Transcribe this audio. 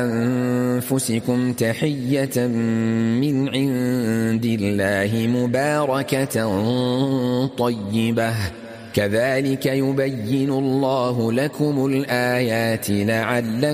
أنفسكم تحية من عند الله مباركة طيبة كذلك يبين الله لكم الآيات لعلكم